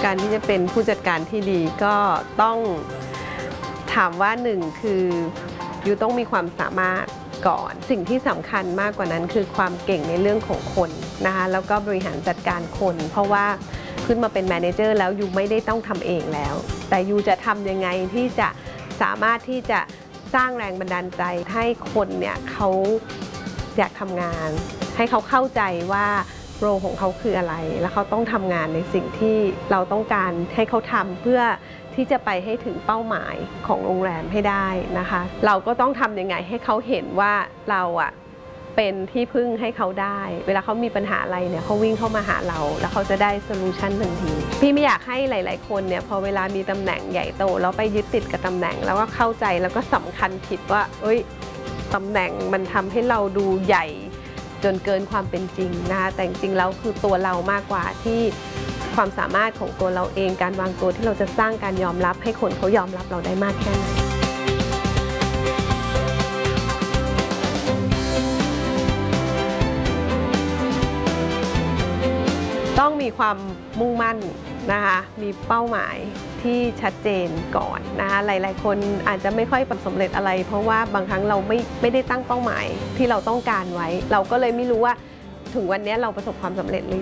การที่จะเป็นผู้จัดการที่ดีก็ต้องถามว่าหนึ่งคือยูต้องมีความสามารถก่อนสิ่งที่สำคัญมากกว่านั้นคือความเก่งในเรื่องของคนนะคะแล้วก็บริหารจัดการคนเพราะว่าขึ้นมาเป็นแมเนเจอร์แล้วยูไม่ได้ต้องทำเองแล้วแต่ยูจะทำยังไงที่จะสามารถที่จะสร้างแรงบันดาลใจให้คนเนี่ยเขาอยากทำงานให้เขาเข้าใจว่าโรของเขาคืออะไรแล้วเขาต้องทำงานในสิ่งที่เราต้องการให้เขาทำเพื่อที่จะไปให้ถึงเป้าหมายของโรงแรมให้ได้นะคะเราก็ต้องทำยังไงให้เขาเห็นว่าเราเป็นที่พึ่งให้เขาได้เวลาเขามีปัญหาอะไรเนี่ยเขาวิ่งเข้ามาหาเราแล้วเขาจะได้โซลูชันทันทีพี่ไม่อยากให้หลายๆคนเนี่ยพอเวลามีตำแหน่งใหญ่โตแล้วไปยึดติดกับตำแหน่งแล้วก็เข้าใจแล้วก็สำคัญผิดว่าตำแหน่งมันทำให้เราดูใหญ่จนเกินความเป็นจริงนะคะแต่จริงๆแล้วคือตัวเรามากกว่าที่ความสามารถของตัวเราเองการวางตัวที่เราจะสร้างการยอมรับให้คนเขายอมรับเราได้มากแค่ไหนต้องมีความมุ่งมั่นนะคะมีเป้าหมายที่ชัดเจนก่อนนะคะหลายๆคนอาจจะไม่ค่อยประสบความสำเร็จอะไรเพราะว่าบางครั้งเราไม่ได้ตั้งเป้าหมายที่เราต้องการไว้เราก็เลยไม่รู้ว่าถึงวันนี้เราประสบความสำเร็จหรือ